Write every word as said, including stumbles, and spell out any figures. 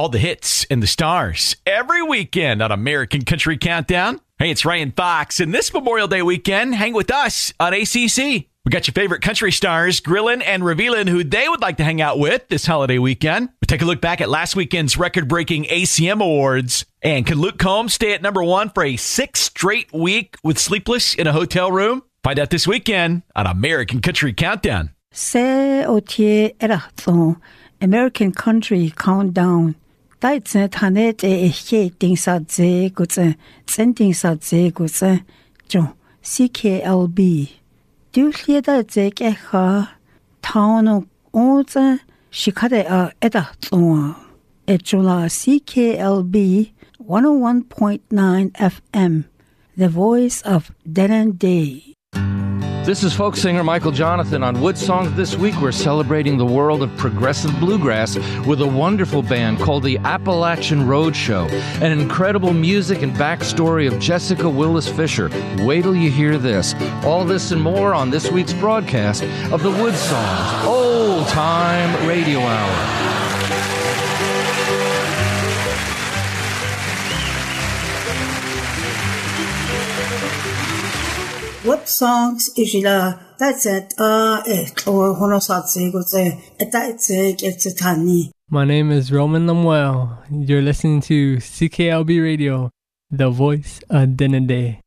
All the hits and the stars every weekend on American Country Countdown. Hey, it's Ryan Fox, and this Memorial Day weekend, hang with us on A C C. We got your favorite country stars grilling and revealing who they would like to hang out with this holiday weekend. We take a look back at last weekend's record-breaking A C M Awards. And can Luke Combs stay at number one for a sixth straight week with Sleepless in a Hotel Room? Find out this weekend on American Country Countdown. Se o tie erachton American Country Countdown. Daitse tanet e he ding sa ze gutse sending sa ze gutse jo C K L B. Du hlieda ze ke kha taun o ze shikade a erachton. E jola C K L B one oh one point nine F M, the voice of Dead and Day. This is folk singer Michael Jonathan. On Wood Songs this week, we're celebrating the world of progressive bluegrass with a wonderful band called the Appalachian Roadshow, an incredible music and backstory of Jessica Willis Fisher. Wait till you hear this. All this and more on this week's broadcast of the Wood Songs Old Time Radio Hour. What songs is la that's it uh it or honosatse goze that's it it's tani. My name is Roman Lemuel. You're listening to C K L B Radio, the voice of Dead and Day.